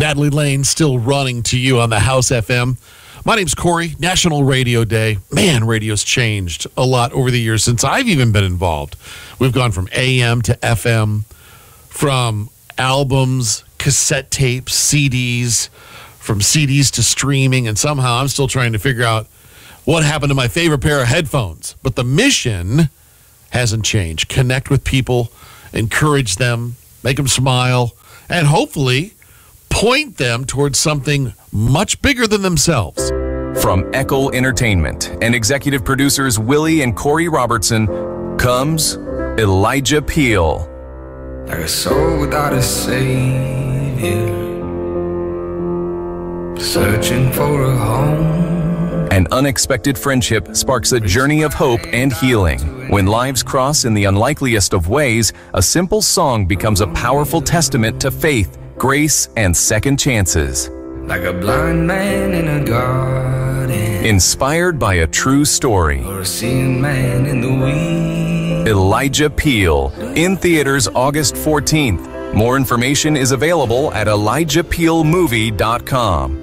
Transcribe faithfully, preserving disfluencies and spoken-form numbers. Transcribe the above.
Natalie Lane still running to you on the House F M. My name's Corey. National Radio Day. Man, radio's changed a lot over the years since I've even been involved. We've gone from A M to F M, from albums, cassette tapes, C Ds, from C Ds to streaming, and somehow I'm still trying to figure out what happened to my favorite pair of headphones. But the mission hasn't changed. Connect with people, encourage them, make them smile, and hopefully point them towards something much bigger than themselves. From Echo Entertainment and executive producers Willie and Corey Robertson comes Elijah Peel. Like a soul without a savior, searching for a home. An unexpected friendship sparks a journey of hope and healing. When lives cross in the unlikeliest of ways, a simple song becomes a powerful testament to faith, grace, and second chances. Like a blind man in a garden, Inspired by a true story. or a seeing man in the weeds. Elijah Peel, in theaters August fourteenth. More information is available at elijah peel movie dot com.